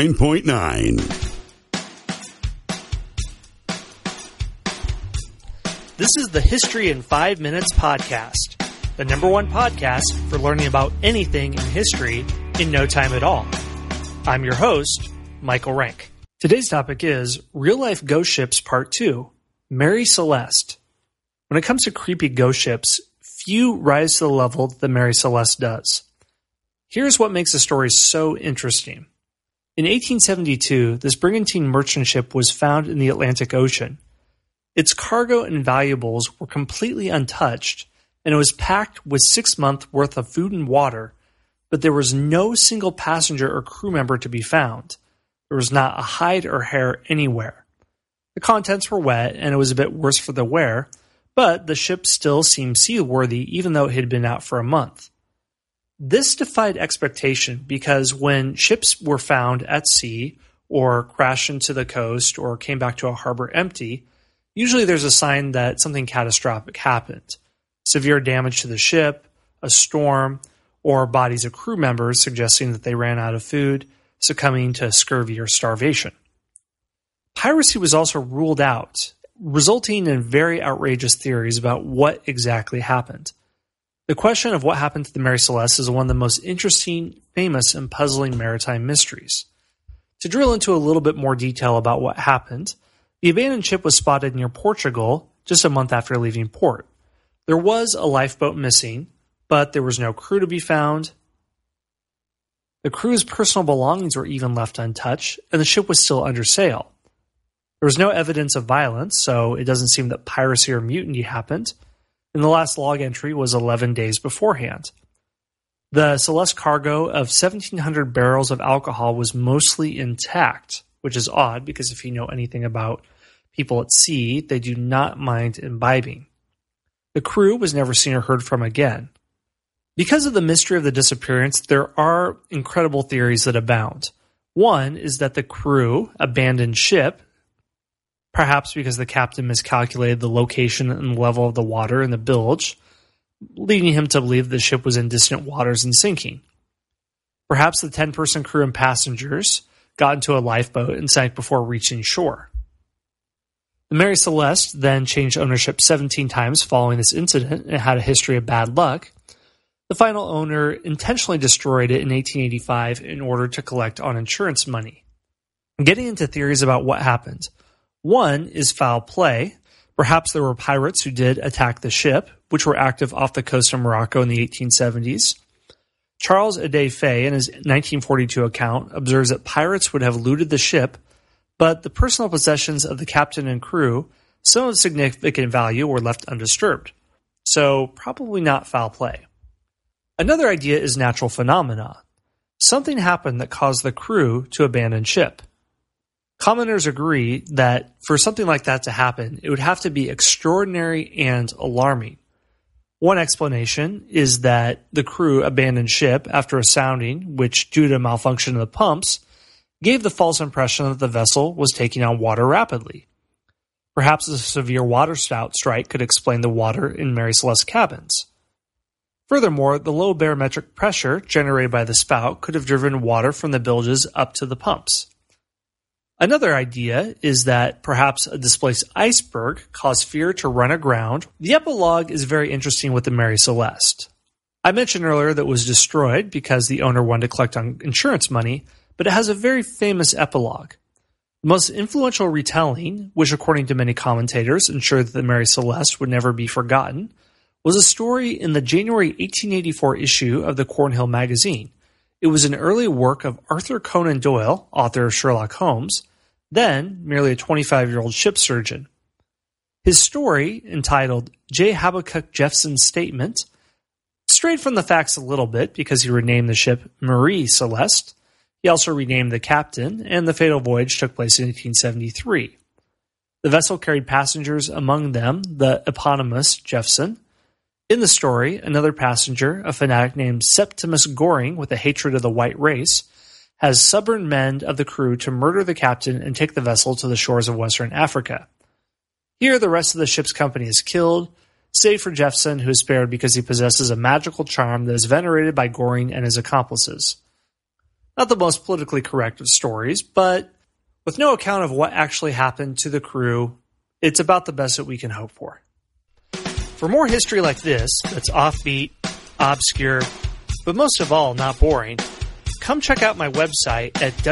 9.9. This is the History in 5 Minutes podcast, the #1 podcast for learning about anything in history in no time at all. I'm your host, Michael Rank. Today's topic is Real-Life Ghost Ships Part 2, Mary Celeste. When it comes to creepy ghost ships, few rise to the level that the Mary Celeste does. Here's what makes the story so interesting. In 1872, this brigantine merchant ship was found in the Atlantic Ocean. Its cargo and valuables were completely untouched, and it was packed with 6 months' worth of food and water, but there was no single passenger or crew member to be found. There was not a hide or hair anywhere. The contents were wet, and it was a bit worse for the wear, but the ship still seemed seaworthy even though it had been out for a month. This defied expectation because when ships were found at sea or crashed into the coast or came back to a harbor empty, usually there's a sign that something catastrophic happened. Severe damage to the ship, a storm, or bodies of crew members suggesting that they ran out of food, succumbing to scurvy or starvation. Piracy was also ruled out, resulting in very outrageous theories about what exactly happened. The question of what happened to the Mary Celeste is one of the most interesting, famous, and puzzling maritime mysteries. To drill into a little bit more detail about what happened, the abandoned ship was spotted near Portugal just a month after leaving port. There was a lifeboat missing, but there was no crew to be found. The crew's personal belongings were even left untouched, and the ship was still under sail. There was no evidence of violence, so it doesn't seem that piracy or mutiny happened, and the last log entry was 11 days beforehand. The Celeste cargo of 1,700 barrels of alcohol was mostly intact, which is odd because if you know anything about people at sea, they do not mind imbibing. The crew was never seen or heard from again. Because of the mystery of the disappearance, there are incredible theories that abound. One is that the crew abandoned ship, perhaps because the captain miscalculated the location and level of the water in the bilge, leading him to believe the ship was in distant waters and sinking. Perhaps the 10-person crew and passengers got into a lifeboat and sank before reaching shore. The Mary Celeste then changed ownership 17 times following this incident and had a history of bad luck. The final owner intentionally destroyed it in 1885 in order to collect on insurance money. Getting into theories about what happened. One is foul play. Perhaps there were pirates who did attack the ship, which were active off the coast of Morocco in the 1870s. Charles Ade Fay, in his 1942 account, observes that pirates would have looted the ship, but the personal possessions of the captain and crew, some of significant value, were left undisturbed. So, probably not foul play. Another idea is natural phenomena. Something happened that caused the crew to abandon ship. Commenters agree that for something like that to happen, it would have to be extraordinary and alarming. One explanation is that the crew abandoned ship after a sounding, which, due to malfunction of the pumps, gave the false impression that the vessel was taking on water rapidly. Perhaps a severe water spout strike could explain the water in Mary Celeste's cabins. Furthermore, the low barometric pressure generated by the spout could have driven water from the bilges up to the pumps. Another idea is that perhaps a displaced iceberg caused fear to run aground. The epilogue is very interesting with the Mary Celeste. I mentioned earlier that it was destroyed because the owner wanted to collect on insurance money, but it has a very famous epilogue. The most influential retelling, which according to many commentators ensured that the Mary Celeste would never be forgotten, was a story in the January 1884 issue of the Cornhill magazine. It was an early work of Arthur Conan Doyle, author of Sherlock Holmes, then merely a 25-year-old ship surgeon. His story, entitled J. Habakkuk Jeffson's Statement, strayed from the facts a little bit because he renamed the ship Marie Celeste. He also renamed the captain, and the fatal voyage took place in 1873. The vessel carried passengers, among them the eponymous Jeffson. In the story, another passenger, a fanatic named Septimus Goring with a hatred of the white race, has suborned men of the crew to murder the captain and take the vessel to the shores of Western Africa. Here, the rest of the ship's company is killed, save for Jeffson, who is spared because he possesses a magical charm that is venerated by Goring and his accomplices. Not the most politically correct of stories, but with no account of what actually happened to the crew, it's about the best that we can hope for. For more history like this, that's offbeat, obscure, but most of all, not boring, come check out my website at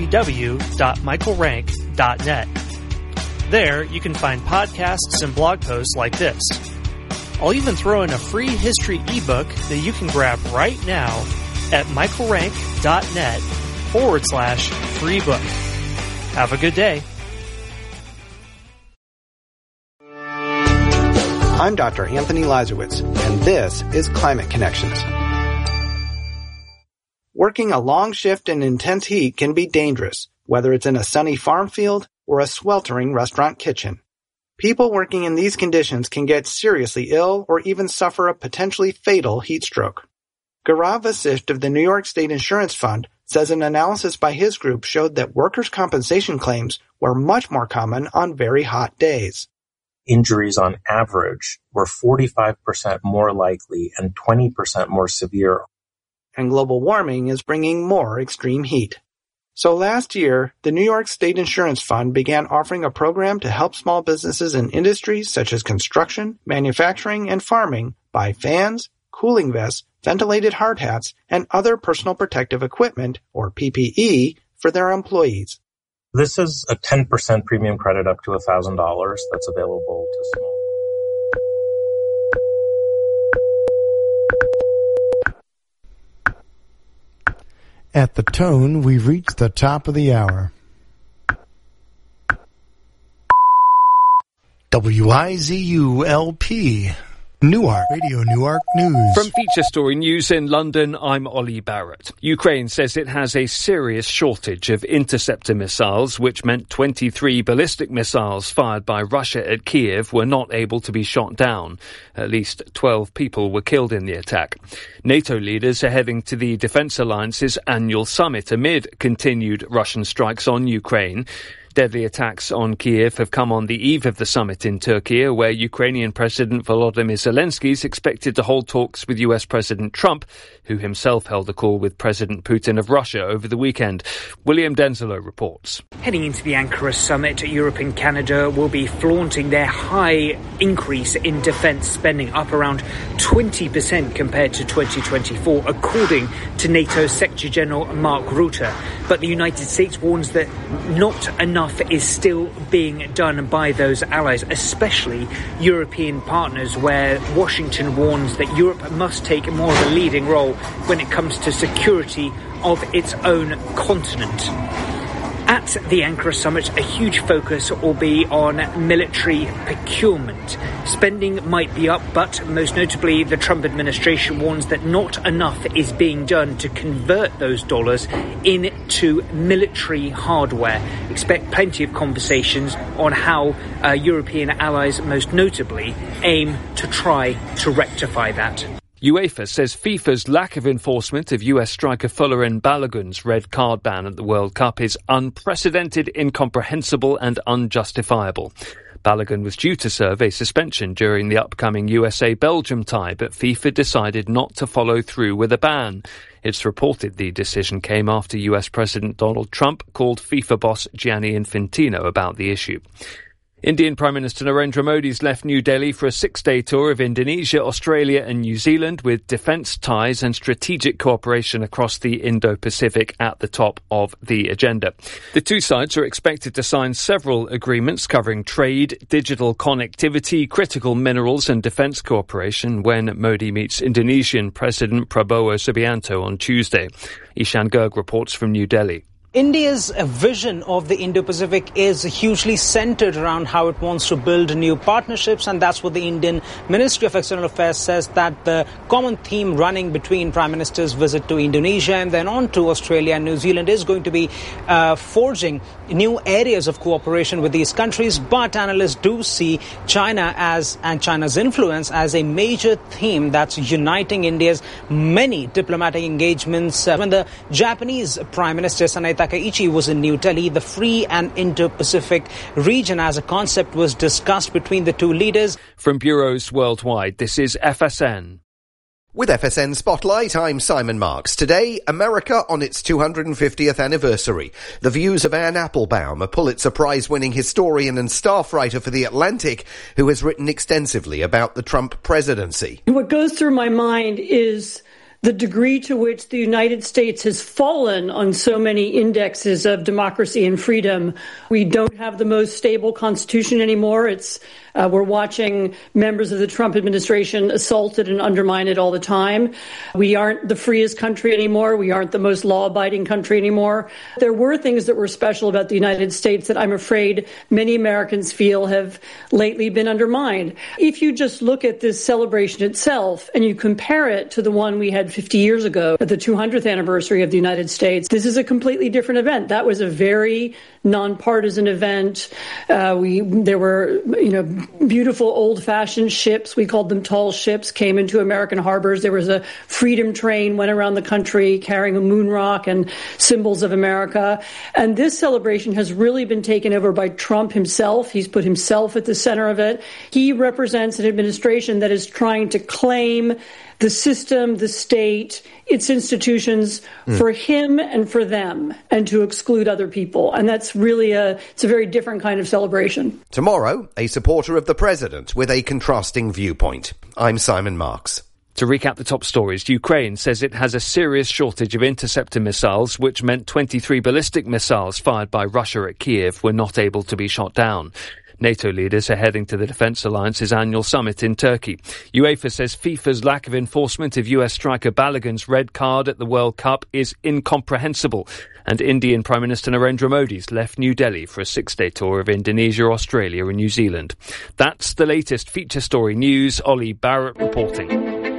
www.michaelrank.net. There, you can find podcasts and blog posts like this. I'll even throw in a free history ebook that you can grab right now at michaelrank.net/free book. Have a good day. I'm Dr. Anthony Lazarowitz, and this is Climate Connections. Working a long shift in intense heat can be dangerous, whether it's in a sunny farm field or a sweltering restaurant kitchen. People working in these conditions can get seriously ill or even suffer a potentially fatal heat stroke. Gaurav Vasisht of the New York State Insurance Fund says an analysis by his group showed that workers' compensation claims were much more common on very hot days. Injuries on average were 45% more likely and 20% more severe. And global warming is bringing more extreme heat. So last year, the New York State Insurance Fund began offering a program to help small businesses in industries such as construction, manufacturing, and farming buy fans, cooling vests, ventilated hard hats, and other personal protective equipment, or PPE, for their employees. This is a 10% premium credit up to $1,000 that's available to small. At the tone, we've reached the top of the hour. WIZU-LP, Newark, Radio Newark News. From Feature Story News in London, I'm Ollie Barrett. Ukraine says it has a serious shortage of interceptor missiles, which meant 23 ballistic missiles fired by Russia at Kiev were not able to be shot down. At least 12 people were killed in the attack. NATO leaders are heading to the Defence Alliance's annual summit amid continued Russian strikes on Ukraine. Deadly attacks on Kiev have come on the eve of the summit in Turkey, where Ukrainian President Volodymyr Zelensky is expected to hold talks with US President Trump, who himself held a call with President Putin of Russia over the weekend. William Denzelo reports. Heading into the Ankara summit, Europe and Canada will be flaunting their high increase in defence spending, up around 20% compared to 2024, according to NATO Secretary General Mark Rutte. But the United States warns that not enough is still being done by those allies, especially European partners, where Washington warns that Europe must take more of a leading role when it comes to security of its own continent. At the Ankara summit, a huge focus will be on military procurement. Spending might be up, but most notably, the Trump administration warns that not enough is being done to convert those dollars into military hardware. Expect plenty of conversations on how European allies, most notably, aim to try to rectify that. UEFA says FIFA's lack of enforcement of US striker Folarin Balogun's red card ban at the World Cup is unprecedented, incomprehensible and unjustifiable. Balogun was due to serve a suspension during the upcoming USA-Belgium tie, but FIFA decided not to follow through with a ban. It's reported the decision came after US President Donald Trump called FIFA boss Gianni Infantino about the issue. Indian Prime Minister Narendra Modi's left New Delhi for a 6-day tour of Indonesia, Australia and New Zealand, with defence ties and strategic cooperation across the Indo-Pacific at the top of the agenda. The two sides are expected to sign several agreements covering trade, digital connectivity, critical minerals and defence cooperation when Modi meets Indonesian President Prabowo Subianto on Tuesday. Ishan Garg reports from New Delhi. India's vision of the Indo-Pacific is hugely centered around how it wants to build new partnerships, and that's what the Indian Ministry of External Affairs says, that the common theme running between Prime Minister's visit to Indonesia and then on to Australia and New Zealand is going to be forging new areas of cooperation with these countries. But analysts do see China and China's influence as a major theme that's uniting India's many diplomatic engagements. When the Japanese Prime Minister Sanae Takaichi was in New Delhi, the free and Indo-Pacific region as a concept was discussed between the two leaders. From bureaus worldwide, this is FSN. With FSN Spotlight, I'm Simon Marks. Today, America on its 250th anniversary. The views of Anne Applebaum, a Pulitzer Prize-winning historian and staff writer for The Atlantic, who has written extensively about the Trump presidency. What goes through my mind is the degree to which the United States has fallen on so many indexes of democracy and freedom. We don't have the most stable constitution anymore. We're watching members of the Trump administration assaulted and undermined it all the time. We aren't the freest country anymore. We aren't the most law-abiding country anymore. There were things that were special about the United States that I'm afraid many Americans feel have lately been undermined. If you just look at this celebration itself and you compare it to the one we had 50 years ago, at the 200th anniversary of the United States, this is a completely different event. That was a very nonpartisan event. There were, beautiful old-fashioned ships. We called them tall ships, came into American harbors. There was a freedom train, went around the country carrying a moon rock and symbols of America. And this celebration has really been taken over by Trump himself. He's put himself at the center of it. He represents an administration that is trying to claim the system, the state, its institutions for him and for them, and to exclude other people. And that's really it's a very different kind of celebration. Tomorrow, a supporter of the president with a contrasting viewpoint. I'm Simon Marks. To recap the top stories, Ukraine says it has a serious shortage of interceptor missiles, which meant 23 ballistic missiles fired by Russia at Kiev were not able to be shot down. NATO leaders are heading to the Defence Alliance's annual summit in Turkey. UEFA says FIFA's lack of enforcement of US striker Balogun's red card at the World Cup is incomprehensible. And Indian Prime Minister Narendra Modi's left New Delhi for a 6-day tour of Indonesia, Australia and New Zealand. That's the latest feature story news. Ollie Barrett reporting.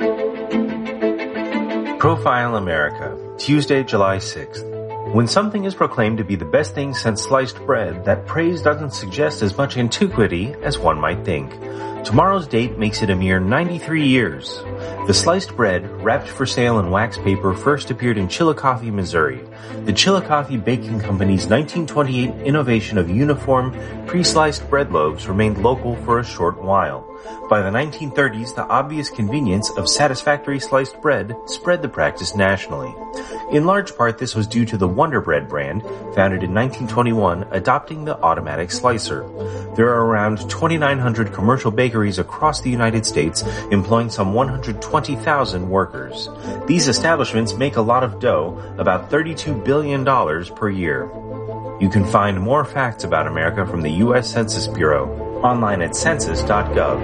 Profile America, Tuesday, July 6th. When something is proclaimed to be the best thing since sliced bread, that praise doesn't suggest as much antiquity as one might think. Tomorrow's date makes it a mere 93 years. The sliced bread, wrapped for sale in wax paper, first appeared in Chillicothe, Missouri. The Chillicothe Baking Company's 1928 innovation of uniform, pre-sliced bread loaves remained local for a short while. By the 1930s, the obvious convenience of satisfactory sliced bread spread the practice nationally. In large part, this was due to the Wonder Bread brand, founded in 1921, adopting the automatic slicer. There are around 2,900 commercial bakeries across the United States, employing some 120,000 workers. These establishments make a lot of dough, about $32 billion per year. You can find more facts about America from the U.S. Census Bureau online at census.gov.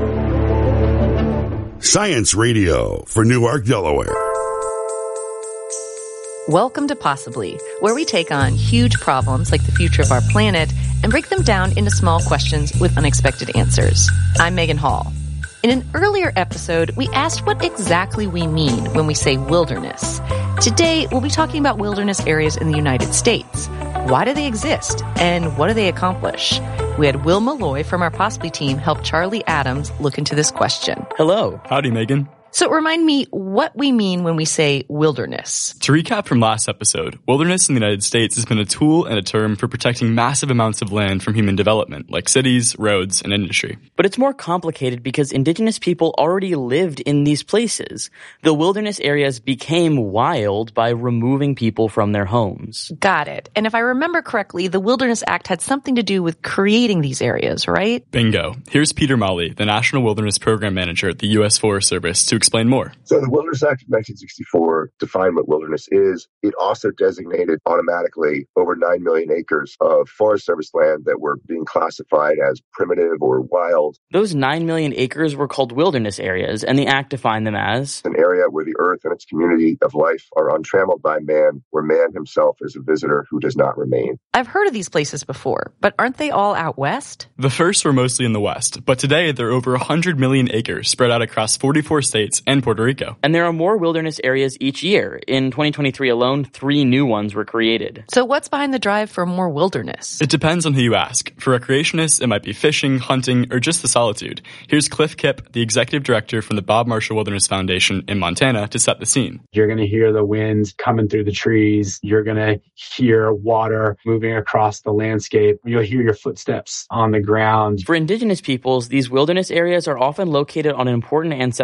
Science Radio for Newark, Delaware. Welcome to Possibly, where we take on huge problems like the future of our planet and break them down into small questions with unexpected answers. I'm Megan Hall. In an earlier episode, we asked what exactly we mean when we say wilderness. Today, we'll be talking about wilderness areas in the United States. Why do they exist? And what do they accomplish? We had Will Malloy from our Possibly team help Charlie Adams look into this question. Hello. Howdy, Megan. So remind me what we mean when we say wilderness. To recap from last episode, wilderness in the United States has been a tool and a term for protecting massive amounts of land from human development, like cities, roads, and industry. But it's more complicated because indigenous people already lived in these places. The wilderness areas became wild by removing people from their homes. Got it. And if I remember correctly, the Wilderness Act had something to do with creating these areas, right? Bingo. Here's Peter Molly, the National Wilderness Program Manager at the U.S. Forest Service, to explain more. So the Wilderness Act of 1964 defined what wilderness is. It also designated automatically over 9 million acres of Forest Service land that were being classified as primitive or wild. Those 9 million acres were called wilderness areas, and the Act defined them as an area where the earth and its community of life are untrammeled by man, where man himself is a visitor who does not remain. I've heard of these places before, but aren't they all out west? The first were mostly in the west, but today there are over 100 million acres spread out across 44 states and Puerto Rico. And there are more wilderness areas each year. In 2023 alone, 3 new ones were created. So what's behind the drive for more wilderness? It depends on who you ask. For recreationists, it might be fishing, hunting, or just the solitude. Here's Cliff Kipp, the executive director from the Bob Marshall Wilderness Foundation in Montana, to set the scene. You're going to hear the winds coming through the trees. You're going to hear water moving across the landscape. You'll hear your footsteps on the ground. For indigenous peoples, these wilderness areas are often located on important ancestral land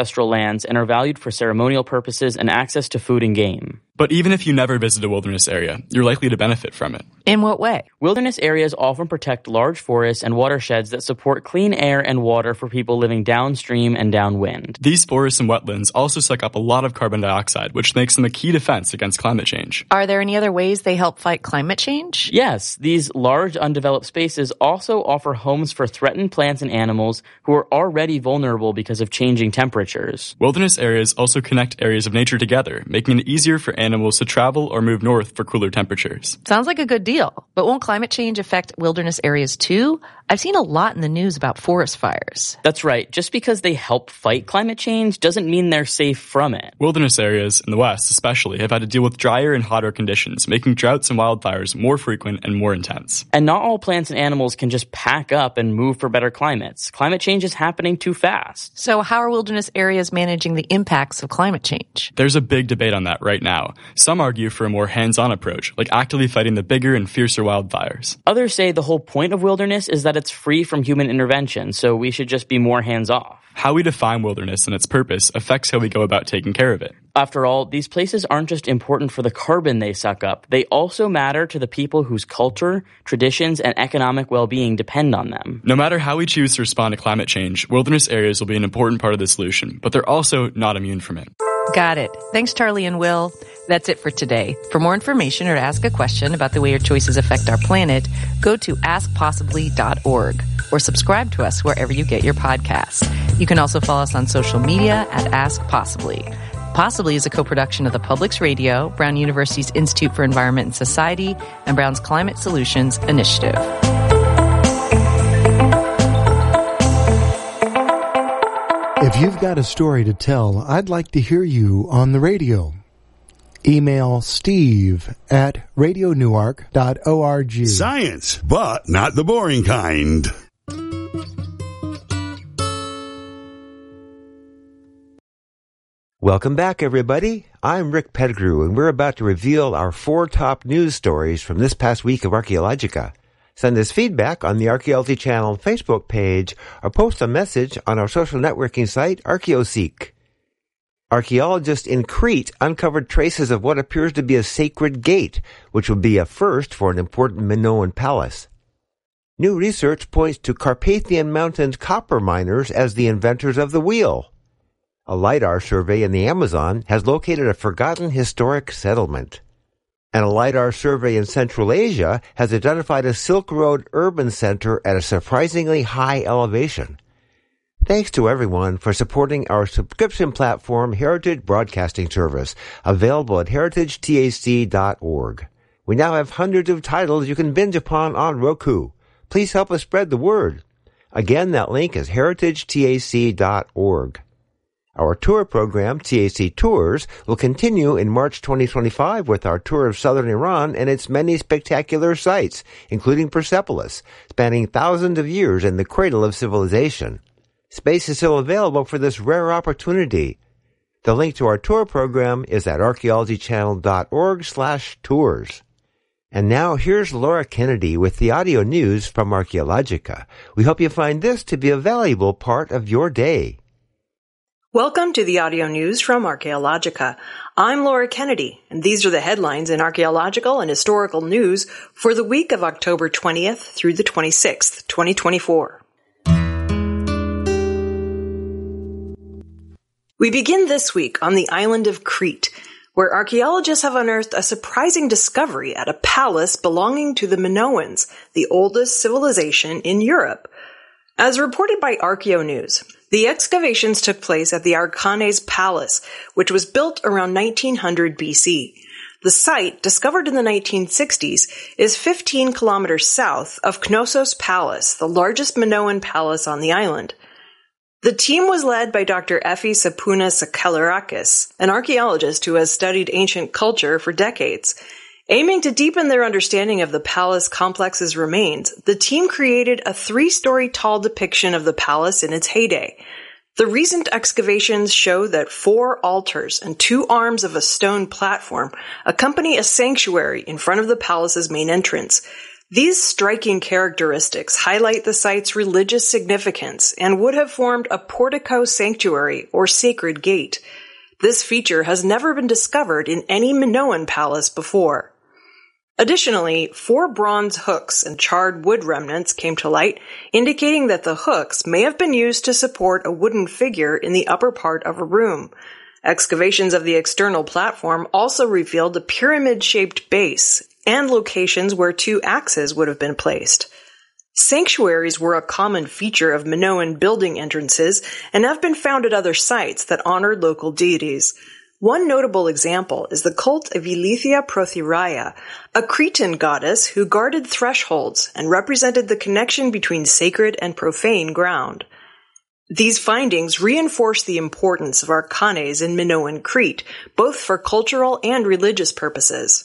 lands and are valued for ceremonial purposes and access to food and game. But even if you never visit a wilderness area, you're likely to benefit from it. In what way? Wilderness areas often protect large forests and watersheds that support clean air and water for people living downstream and downwind. These forests and wetlands also suck up a lot of carbon dioxide, which makes them a key defense against climate change. Are there any other ways they help fight climate change? Yes, these large undeveloped spaces also offer homes for threatened plants and animals who are already vulnerable because of changing temperatures. Wilderness areas also connect areas of nature together, making it easier for animals to travel or move north for cooler temperatures. Sounds like a good deal. But won't climate change affect wilderness areas too? I've seen a lot in the news about forest fires. That's right. Just because they help fight climate change doesn't mean they're safe from it. Wilderness areas, in the West especially, have had to deal with drier and hotter conditions, making droughts and wildfires more frequent and more intense. And not all plants and animals can just pack up and move for better climates. Climate change is happening too fast. So how are wilderness areas managing the impacts of climate change? There's a big debate on that right now. Some argue for a more hands-on approach, like actively fighting the bigger and fiercer wildfires. Others say the whole point of wilderness is that it's free from human intervention, so we should just be more hands-off. How we define wilderness and its purpose affects how we go about taking care of it. After all, these places aren't just important for the carbon they suck up. They also matter to the people whose culture, traditions, and economic well-being depend on them. No matter how we choose to respond to climate change, wilderness areas will be an important part of the solution, but they're also not immune from it. Got it. Thanks, Charlie and Will. That's it for today. For more information or to ask a question about the way your choices affect our planet, go to askpossibly.org or subscribe to us wherever you get your podcasts. You can also follow us on social media at Ask Possibly. Possibly is a co-production of the Publix Radio, Brown University's Institute for Environment and Society, and Brown's Climate Solutions Initiative. If you've got a story to tell, I'd like to hear you on the radio. Email steve@radionewark.org. Science, but not the boring kind. Welcome back, everybody. I'm Rick Pettigrew, and we're about to reveal our 4 top news stories from this past week of Archaeologica. Send us feedback on the Archaeology Channel Facebook page or post a message on our social networking site, ArchaeoSeek. Archaeologists in Crete uncovered traces of what appears to be a sacred gate, which would be a first for an important Minoan palace. New research points to Carpathian Mountains copper miners as the inventors of the wheel. A LiDAR survey in the Amazon has located a forgotten historic settlement. And a LiDAR survey in Central Asia has identified a Silk Road urban center at a surprisingly high elevation. Thanks to everyone for supporting our subscription platform, Heritage Broadcasting Service, available at heritagetac.org. We now have hundreds of titles you can binge upon on Roku. Please help us spread the word. Again, that link is heritagetac.org. Our tour program, TAC Tours, will continue in March 2025 with our tour of southern Iran and its many spectacular sites, including Persepolis, spanning thousands of years in the cradle of civilization. Space is still available for this rare opportunity. The link to our tour program is at archaeologychannel.org/tours. And now here's Laura Kennedy with the audio news from Archaeologica. We hope you find this to be a valuable part of your day. Welcome to the audio news from Archaeologica. I'm Laura Kennedy, and these are the headlines in archaeological and historical news for the week of October 20th through the 26th, 2024. We begin this week on the island of Crete, where archaeologists have unearthed a surprising discovery at a palace belonging to the Minoans, the oldest civilization in Europe. As reported by ArchaeoNews, the excavations took place at the Archanes Palace, which was built around 1900 BC. The site, discovered in the 1960s, is 15 kilometers south of Knossos Palace, the largest Minoan palace on the island. The team was led by Dr. Effie Sapounas Sakelarakis, an archaeologist who has studied ancient culture for decades. Aiming to deepen their understanding of the palace complex's remains, the team created a 3-story tall depiction of the palace in its heyday. The recent excavations show that 4 altars and 2 arms of a stone platform accompany a sanctuary in front of the palace's main entrance. These striking characteristics highlight the site's religious significance and would have formed a portico sanctuary or sacred gate. This feature has never been discovered in any Minoan palace before. Additionally, 4 bronze hooks and charred wood remnants came to light, indicating that the hooks may have been used to support a wooden figure in the upper part of a room. Excavations of the external platform also revealed a pyramid-shaped base and locations where 2 axes would have been placed. Sanctuaries were a common feature of Minoan building entrances and have been found at other sites that honored local deities. One notable example is the cult of Ilithia Prothyraia, a Cretan goddess who guarded thresholds and represented the connection between sacred and profane ground. These findings reinforce the importance of arcanes in Minoan Crete, both for cultural and religious purposes.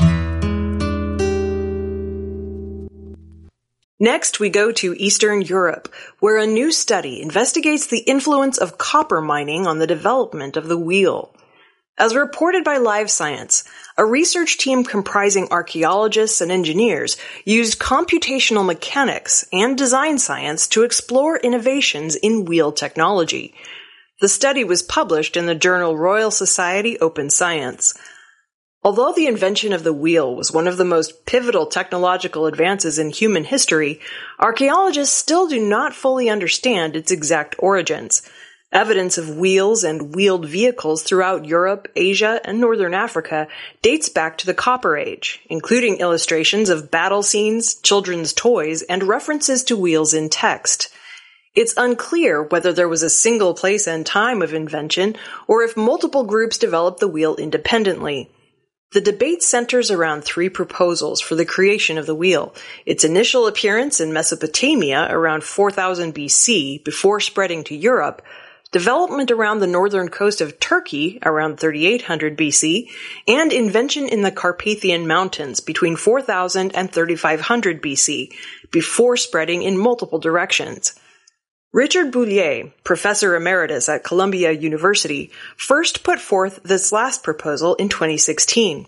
Next, we go to Eastern Europe, where a new study investigates the influence of copper mining on the development of the wheel. As reported by Live Science, a research team comprising archaeologists and engineers used computational mechanics and design science to explore innovations in wheel technology. The study was published in the journal Royal Society Open Science. Although the invention of the wheel was one of the most pivotal technological advances in human history, archaeologists still do not fully understand its exact origins. Evidence of wheels and wheeled vehicles throughout Europe, Asia, and Northern Africa dates back to the Copper Age, including illustrations of battle scenes, children's toys, and references to wheels in text. It's unclear whether there was a single place and time of invention, or if multiple groups developed the wheel independently. The debate centers around 3 proposals for the creation of the wheel: its initial appearance in Mesopotamia around 4000 BC before spreading to Europe, development around the northern coast of Turkey around 3800 BC, and invention in the Carpathian Mountains between 4000 and 3500 BC before spreading in multiple directions. Richard Boulier, professor emeritus at Columbia University, first put forth this last proposal in 2016.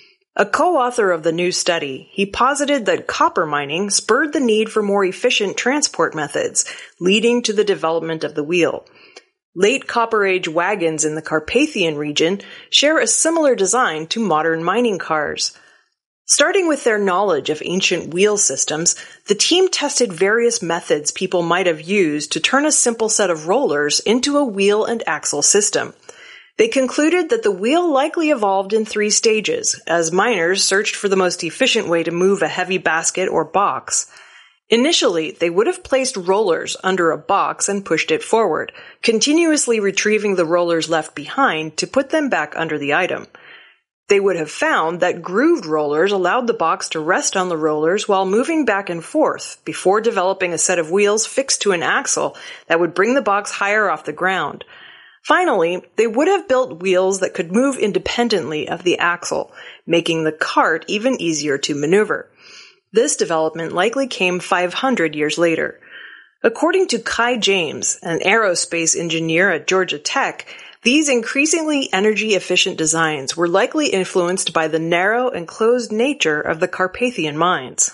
A co-author of the new study, he posited that copper mining spurred the need for more efficient transport methods, leading to the development of the wheel. Late Copper Age wagons in the Carpathian region share a similar design to modern mining cars. Starting with their knowledge of ancient wheel systems, the team tested various methods people might have used to turn a simple set of rollers into a wheel and axle system. They concluded that the wheel likely evolved in 3 stages, as miners searched for the most efficient way to move a heavy basket or box. Initially, they would have placed rollers under a box and pushed it forward, continuously retrieving the rollers left behind to put them back under the item. They would have found that grooved rollers allowed the box to rest on the rollers while moving back and forth before developing a set of wheels fixed to an axle that would bring the box higher off the ground. Finally, they would have built wheels that could move independently of the axle, making the cart even easier to maneuver. This development likely came 500 years later. According to Kai James, an aerospace engineer at Georgia Tech, these increasingly energy-efficient designs were likely influenced by the narrow and closed nature of the Carpathian mines.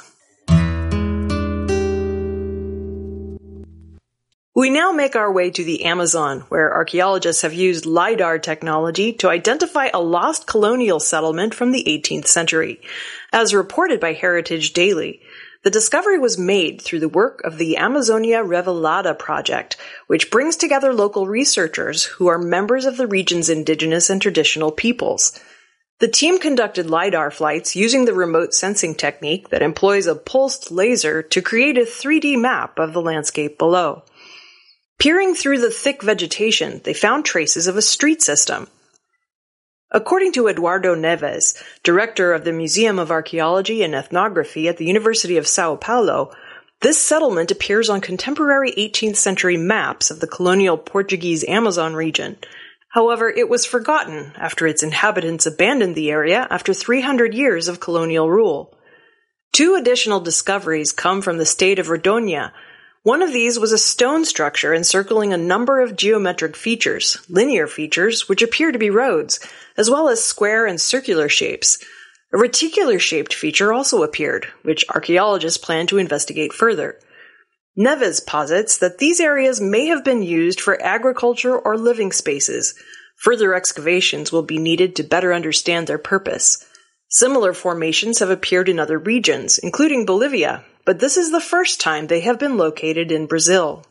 We now make our way to the Amazon, where archaeologists have used LiDAR technology to identify a lost colonial settlement from the 18th century. As reported by Heritage Daily, the discovery was made through the work of the Amazonia Revelada project, which brings together local researchers who are members of the region's indigenous and traditional peoples. The team conducted LiDAR flights using the remote sensing technique that employs a pulsed laser to create a 3D map of the landscape below. Peering through the thick vegetation, they found traces of a street system. According to Eduardo Neves, director of the Museum of Archaeology and Ethnography at the University of Sao Paulo, this settlement appears on contemporary 18th century maps of the colonial Portuguese Amazon region. However, it was forgotten after its inhabitants abandoned the area after 300 years of colonial rule. 2 additional discoveries come from the state of Rondônia. One of these was a stone structure encircling a number of geometric features, linear features, which appear to be roads, as well as square and circular shapes. A reticular-shaped feature also appeared, which archaeologists plan to investigate further. Neves posits that these areas may have been used for agriculture or living spaces. Further excavations will be needed to better understand their purpose. Similar formations have appeared in other regions, including Bolivia, but this is the first time they have been located in Brazil.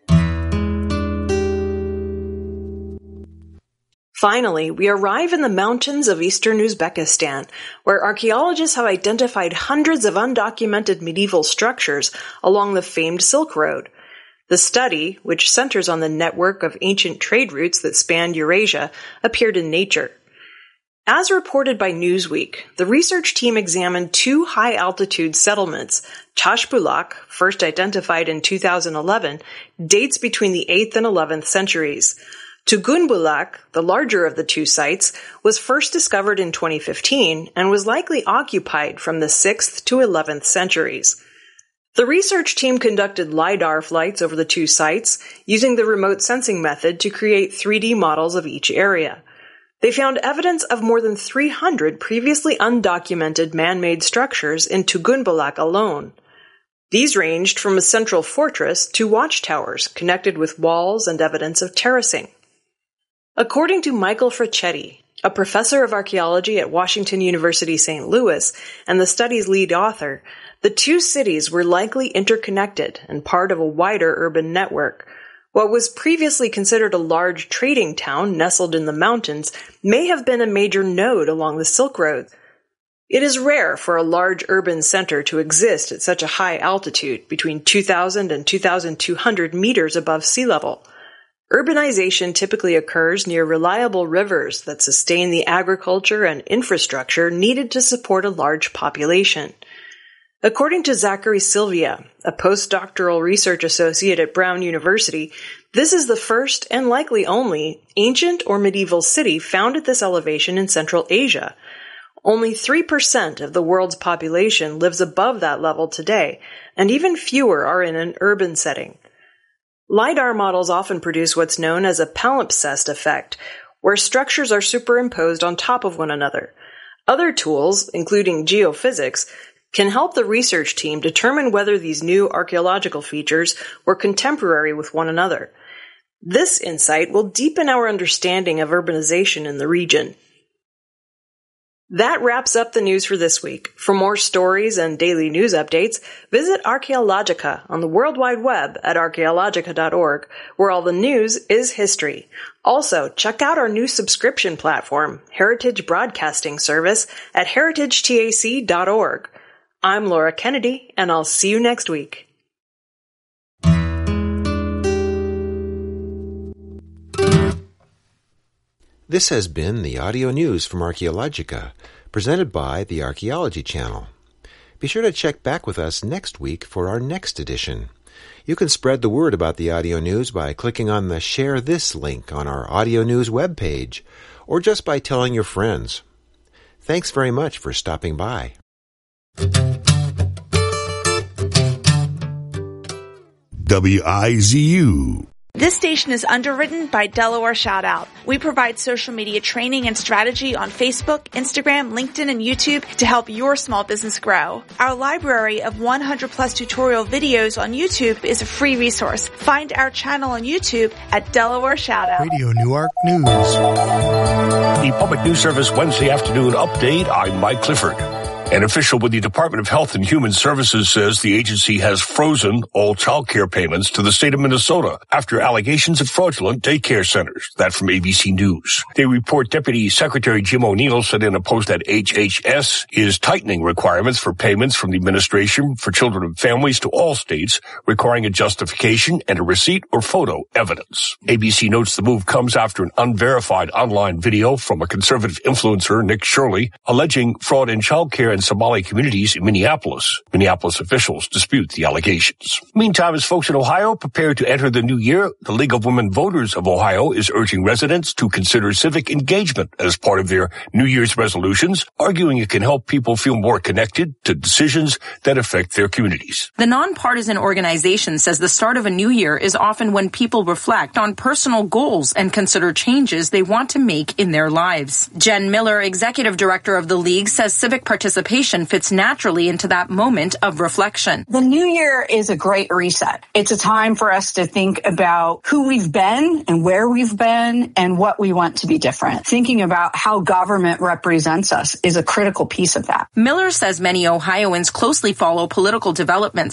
Finally, we arrive in the mountains of eastern Uzbekistan, where archaeologists have identified hundreds of undocumented medieval structures along the famed Silk Road. The study, which centers on the network of ancient trade routes that spanned Eurasia, appeared in Nature. As reported by Newsweek, the research team examined 2 high-altitude settlements. Tashbulak, first identified in 2011, dates between the 8th and 11th centuries. Tugunbulak, the larger of the 2 sites, was first discovered in 2015 and was likely occupied from the 6th to 11th centuries. The research team conducted LiDAR flights over the 2 sites, using the remote sensing method to create 3D models of each area. They found evidence of more than 300 previously undocumented man-made structures in Tugunbulak alone. These ranged from a central fortress to watchtowers connected with walls and evidence of terracing. According to Michael Fracchetti, a professor of archaeology at Washington University St. Louis and the study's lead author, the 2 cities were likely interconnected and part of a wider urban network. What was previously considered a large trading town nestled in the mountains may have been a major node along the Silk Road. It is rare for a large urban center to exist at such a high altitude, between 2,000 and 2,200 meters above sea level. Urbanization typically occurs near reliable rivers that sustain the agriculture and infrastructure needed to support a large population. According to Zachary Sylvia, a postdoctoral research associate at Brown University, this is the first and likely only ancient or medieval city found at this elevation in Central Asia. Only 3% of the world's population lives above that level today, and even fewer are in an urban setting. LiDAR models often produce what's known as a palimpsest effect, where structures are superimposed on top of one another. Other tools, including geophysics, can help the research team determine whether these new archaeological features were contemporary with one another. This insight will deepen our understanding of urbanization in the region. That wraps up the news for this week. For more stories and daily news updates, visit Archaeologica on the World Wide Web at archaeologica.org, where all the news is history. Also, check out our new subscription platform, Heritage Broadcasting Service, at heritagetac.org. I'm Laura Kennedy, and I'll see you next week. This has been the audio news from Archaeologica, presented by the Archaeology Channel. Be sure to check back with us next week for our next edition. You can spread the word about the audio news by clicking on the Share This link on our audio news webpage, or just by telling your friends. Thanks very much for stopping by. WIZU. This station is underwritten by Delaware Shoutout. We provide social media training and strategy on Facebook, Instagram, LinkedIn, and YouTube to help your small business grow. Our library of 100+ tutorial videos on YouTube is a free resource. Find our channel on YouTube at Delaware Shoutout. Radio Newark News. The Public News Service Wednesday afternoon update. I'm Mike Clifford. An official with the Department of Health and Human Services says the agency has frozen all child care payments to the state of Minnesota after allegations of fraudulent daycare centers. That from ABC News. They report Deputy Secretary Jim O'Neill said in a post that HHS is tightening requirements for payments from the Administration for Children and Families to all states, requiring a justification and a receipt or photo evidence. ABC notes the move comes after an unverified online video from a conservative influencer, Nick Shirley, alleging fraud in child care and Somali communities in Minneapolis. Minneapolis officials dispute the allegations. Meantime, as folks in Ohio prepare to enter the new year, the League of Women Voters of Ohio is urging residents to consider civic engagement as part of their New Year's resolutions, arguing it can help people feel more connected to decisions that affect their communities. The nonpartisan organization says the start of a new year is often when people reflect on personal goals and consider changes they want to make in their lives. Jen Miller, executive director of the League, says civic participation fits naturally into that moment of reflection. The new year is a great reset. It's a time for us to think about who we've been and where we've been and what we want to be different. Thinking about how government represents us is a critical piece of that. Miller says many Ohioans closely follow political developments